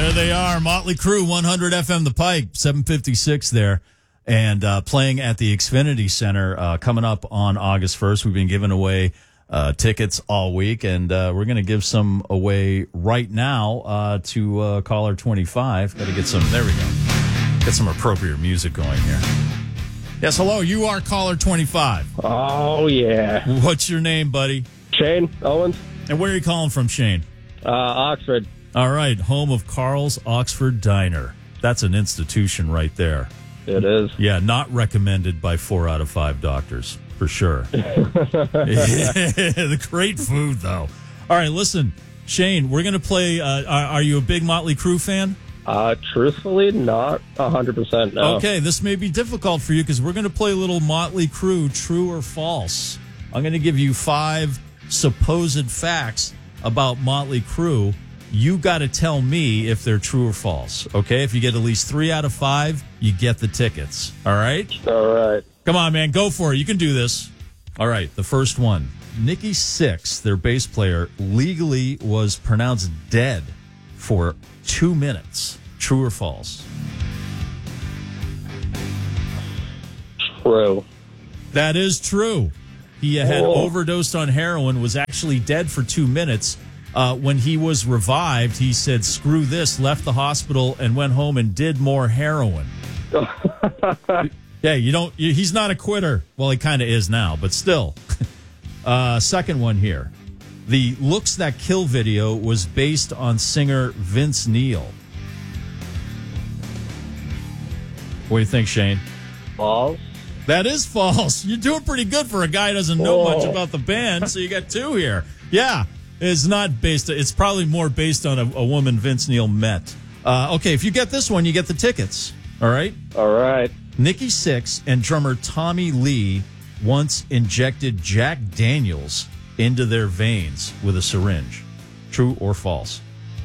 There they are, Motley Crue, 100 FM The Pike, 756 there, and playing at the Xfinity Center coming up on August 1st. We've been giving away tickets all week, and we're going to give some away right now to caller 25. Got to get some, there we go, get some appropriate music going here. Yes, hello, you are caller 25. Oh, yeah. What's your name, buddy? Shane Owens. And where are you calling from, Shane? Oxford. All right, home of Carl's Oxford Diner. That's an institution right there. It is. Yeah, not recommended by 4 out of 5 doctors, for sure. The great food, though. All right, listen, Shane, we're going to play, are you a big Motley Crue fan? Truthfully, not 100%, no. Okay, this may be difficult for you because we're going to play a little Motley Crue, true or false. I'm going to give you 5 supposed facts about Motley Crue. You got to tell me if they're true or false, okay? If you get at least 3 out of 5, you get the tickets, all right? All right. Come on, man, go for it. You can do this. All right, the first one. Nikki Sixx, their bass player, legally was pronounced dead for 2 minutes. True or false? True. That is true. He had overdosed on heroin, was actually dead for 2 minutes. When he was revived, he said, screw this, left the hospital, and went home and did more heroin. Yeah, he's not a quitter. Well, he kind of is now, but still. Second one here. The Looks That Kill video was based on singer Vince Neil. What do you think, Shane? False. That is false. You're doing pretty good for a guy who doesn't know much about the band, so you got 2 here. Yeah. It's not based. It's probably more based on a woman Vince Neil met. Okay, if you get this one, you get the tickets. All right? All right. Nikki Sixx and drummer Tommy Lee once injected Jack Daniels into their veins with a syringe. True or false?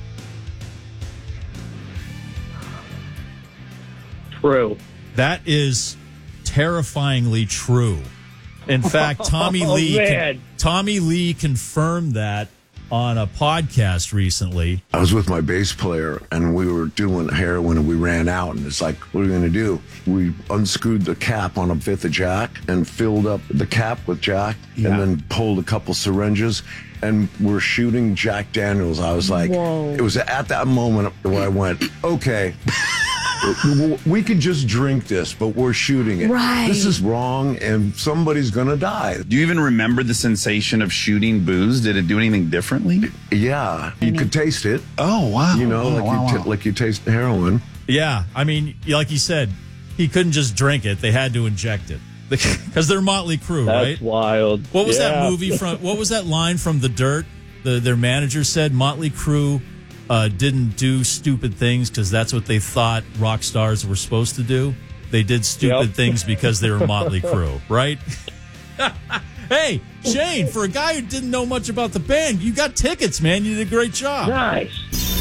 True. That is terrifyingly true. In fact, Tommy Lee confirmed that on a podcast recently. I was with my bass player, and we were doing heroin, and we ran out, and it's like, what are we going to do? We unscrewed the cap on a 5th of Jack and filled up the cap with Jack, and then pulled a couple syringes, and we're shooting Jack Daniels. I was like, It was at that moment where I went, okay, we could just drink this, but we're shooting it. Right. This is wrong, and somebody's going to die. Do you even remember the sensation of shooting booze? Did it do anything differently? Yeah, you could taste it. Oh, wow. You know, wow. Like you taste heroin. Yeah, I mean, like he said, he couldn't just drink it. They had to inject it. Because they're Motley Crue, right? That's wild. What was that movie from? What was that line from The Dirt? Their manager said Motley Crue didn't do stupid things because that's what they thought rock stars were supposed to do. They did stupid things because they were Motley Crue, right? Hey, Shane, for a guy who didn't know much about the band, you got tickets, man. You did a great job. Nice.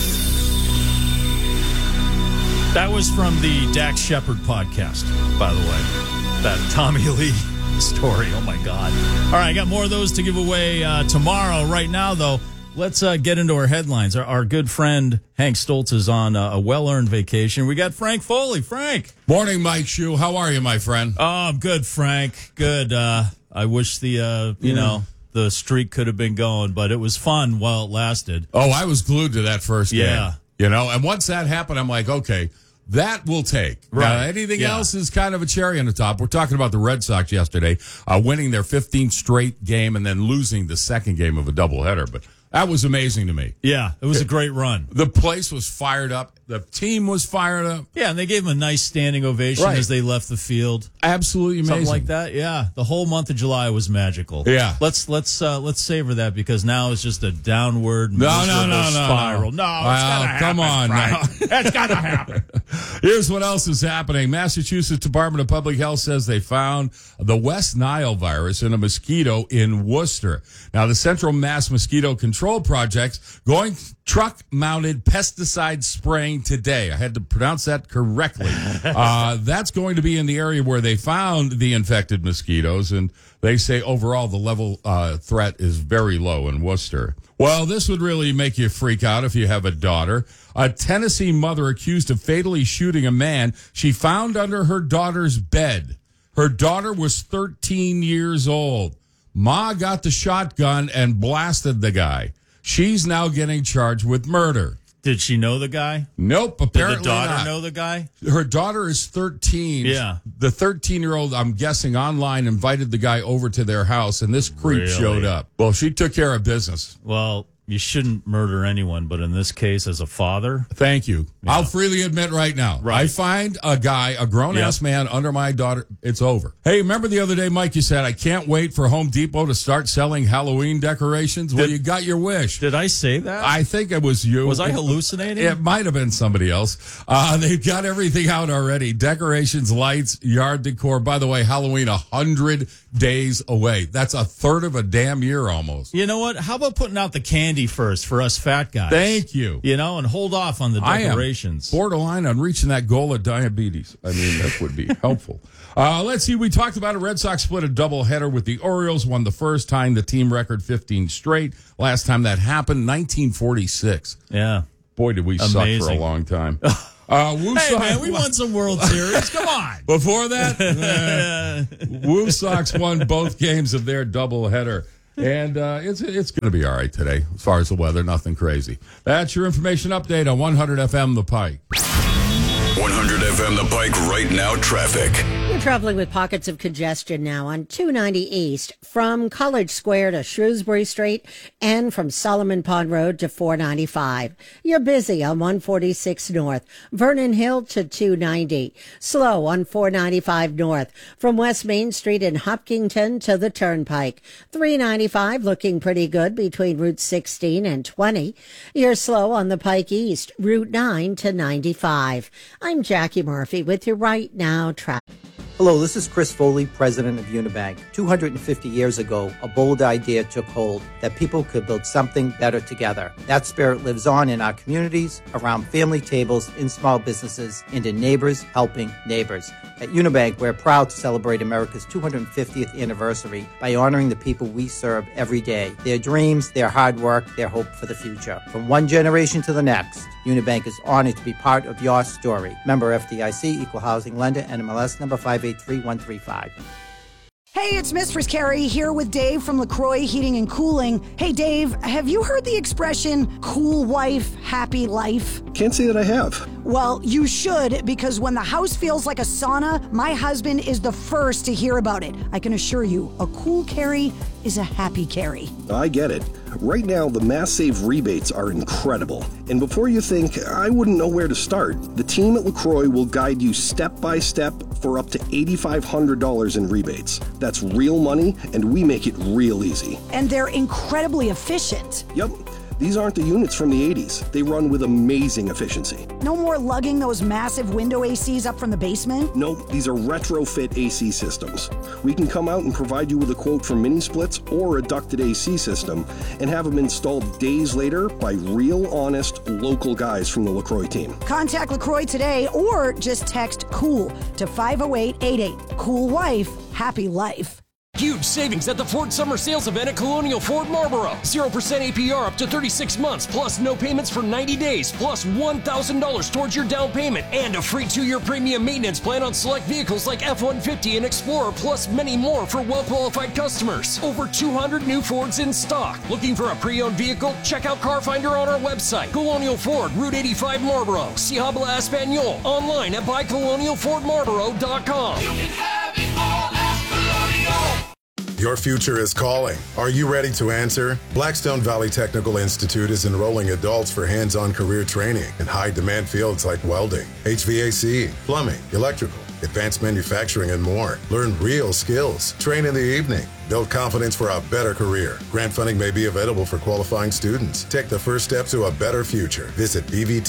That was from the Dax Shepard podcast, by the way. That Tommy Lee story. Oh, my God. All right, I got more of those to give away tomorrow. Right now, though, let's get into our headlines. Our good friend Hank Stoltz is on a well-earned vacation. We got Frank Foley. Frank. Morning, Mike Shue. How are you, my friend? Oh, I'm good, Frank. Good. I wish the streak could have been going, but it was fun while it lasted. Oh, I was glued to that first game. Yeah. And once that happened, I'm like, okay, that will take. Right. Anything else is kind of a cherry on the top. We're talking about the Red Sox yesterday, winning their 15th straight game and then losing the second game of a doubleheader. But that was amazing to me. Yeah, it was a great run. The place was fired up. The team was fired up. Yeah, and they gave them a nice standing ovation as they left the field. Absolutely amazing. Something like that. Yeah, the whole month of July was magical. Yeah. Let's savor that because now it's just a downward No. spiral. No, it's gotta happen. Come on now. It's gotta happen. Here's what else is happening. Massachusetts Department of Public Health says they found the West Nile virus in a mosquito in Worcester. Now, the Central Mass Mosquito Control Project's going truck-mounted pesticide spraying today. I had to pronounce that correctly. That's going to be in the area where they found the infected mosquitoes, and they say overall the level threat is very low in Worcester. Well, this would really make you freak out if you have a daughter. A Tennessee mother accused of fatally shooting a man she found under her daughter's bed. Her daughter was 13 years old. Ma got the shotgun and blasted the guy. She's now getting charged with murder. Did she know the guy? Nope, apparently Did the daughter not. know the guy? Her daughter is 13. Yeah. The 13-year-old, I'm guessing, online invited the guy over to their house, and this creep Really? showed up. Well, she took care of business. Well, you shouldn't murder anyone, but in this case, as a father, Thank you. Yeah. I'll freely admit right now. Right. I find a guy, a grown-ass man under my daughter, it's over. Hey, remember the other day, Mike, you said, I can't wait for Home Depot to start selling Halloween decorations? Well, you got your wish. did I say that? I think it was you. Was I hallucinating? It might have been somebody else. They've got everything out already. Decorations, lights, yard decor. By the way, Halloween 100 days away. That's a third of a damn year almost. You know what? How about putting out the candy first for us fat guys? Thank you. You know, and hold off on the decorations. I am borderline on reaching that goal of diabetes. I mean, that would be helpful. Let's see. We talked about a Red Sox split a doubleheader with the Orioles, won the first time, the team record 15 straight. Last time that happened, 1946. Yeah. Boy, did we suck for a Amazing. long time. Hey, man, we won some World Series. Come on. Before that, Woo Sox won both games of their doubleheader. And it's going to be all right today as far as the weather. Nothing crazy. That's your information update on 100 FM The Pike. 100 FM The Pike right now traffic. You're traveling with pockets of congestion now on 290 East from College Square to Shrewsbury Street and from Solomon Pond Road to 495. You're busy on 146 North, Vernon Hill to 290. Slow on 495 North from West Main Street in Hopkinton to the Turnpike. 395 looking pretty good between Route 16 and 20. You're slow on the Pike East, Route 9 to 95. I'm Jackie Murphy with your Right Now traffic. Hello, this is Chris Foley, president of Unibank. 250 years ago, a bold idea took hold that people could build something better together. That spirit lives on in our communities, around family tables, in small businesses, and in neighbors helping neighbors. At Unibank, we're proud to celebrate America's 250th anniversary by honoring the people we serve every day, their dreams, their hard work, their hope for the future. From one generation to the next, Unibank is honored to be part of your story. Member FDIC, Equal Housing Lender, NMLS number 583135. Hey, it's Mistress Carrie here with Dave from LaCroix Heating and Cooling. Hey, Dave, have you heard the expression, cool wife, happy life? Can't say that I have. Well, you should, because when the house feels like a sauna, my husband is the first to hear about it. I can assure you, a cool Carrie is a happy Carrie. I get it. Right now, the Mass Save rebates are incredible. And before you think, I wouldn't know where to start, the team at LaCroix will guide you step by step for up to $8,500 in rebates. That's real money, and we make it real easy. And they're incredibly efficient. Yep. These aren't the units from the 80s. They run with amazing efficiency. No more lugging those massive window ACs up from the basement? Nope, these are retrofit AC systems. We can come out and provide you with a quote for mini splits or a ducted AC system and have them installed days later by real, honest, local guys from the LaCroix team. Contact LaCroix today or just text COOL to 50888. Cool wife, happy life. Huge savings at the Ford Summer Sales Event at Colonial Ford Marlboro. 0% APR up to 36 months, plus no payments for 90 days, plus $1,000 towards your down payment, and a free 2-year premium maintenance plan on select vehicles like F-150 and Explorer, plus many more for well-qualified customers. Over 200 new Fords in stock. Looking for a pre-owned vehicle? Check out Car Finder on our website. Colonial Ford, Route 85 Marlboro. See Habla Espanol. Online at buycolonialfordmarlboro.com. You can have it all at Colonial. Your future is calling. Are you ready to answer? Blackstone Valley Technical Institute is enrolling adults for hands-on career training in high-demand fields like welding, HVAC, plumbing, electrical, advanced manufacturing, and more. Learn real skills. Train in the evening. Build confidence for a better career. Grant funding may be available for qualifying students. Take the first step to a better future. Visit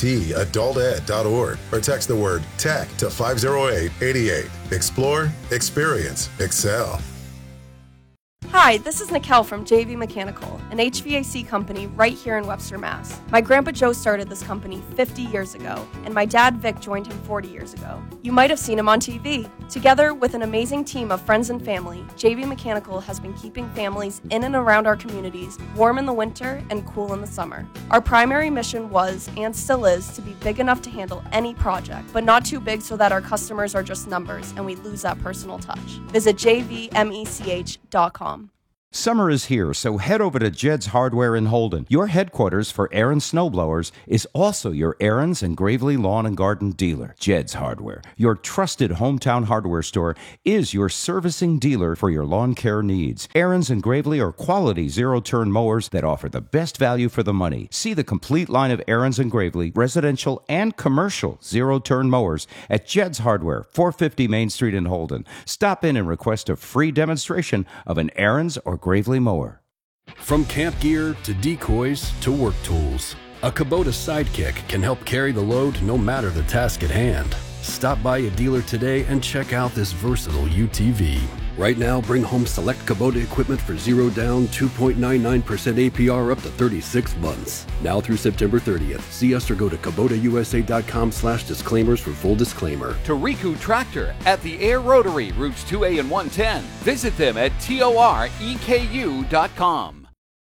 bvtadulted.org or text the word TECH to 50888. Explore, experience, excel. Hi, this is Nikel from JV Mechanical, an HVAC company right here in Webster, Mass. My grandpa Joe started this company 50 years ago, and my dad Vic joined him 40 years ago. You might have seen him on TV. Together with an amazing team of friends and family, JV Mechanical has been keeping families in and around our communities warm in the winter and cool in the summer. Our primary mission was, and still is, to be big enough to handle any project, but not too big so that our customers are just numbers and we lose that personal touch. Visit jvmech.com. Summer is here, so head over to Jed's Hardware in Holden. Your headquarters for Aaron's Snowblowers is also your Aaron's and Gravely Lawn and Garden dealer. Jed's Hardware, your trusted hometown hardware store, is your servicing dealer for your lawn care needs. Aaron's and Gravely are quality zero-turn mowers that offer the best value for the money. See the complete line of Aaron's and Gravely residential and commercial zero-turn mowers at Jed's Hardware, 450 Main Street in Holden. Stop in and request a free demonstration of an Aaron's or Gravely mower. From camp gear to decoys to work tools, a Kubota Sidekick can help carry the load no matter the task at hand. Stop by a dealer today and check out this versatile UTV. Right now, bring home select Kubota equipment for 0 down, 2.99% APR up to 36 months. Now through September 30th. See us or go to KubotaUSA.com/disclaimers for full disclaimer. Tariku Tractor at the Air Rotary, routes 2A and 110. Visit them at TOREKU.com.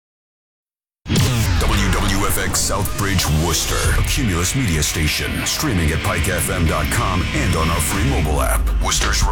WWFX Southbridge, Worcester, a Cumulus media station, streaming at PikeFM.com and on our free mobile app. Worcester's